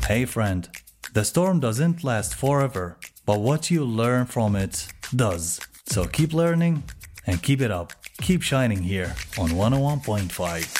Hey friend, the storm doesn't last forever, but what you learn from it does. So keep learning and keep it up. Keep shining here on 101.5.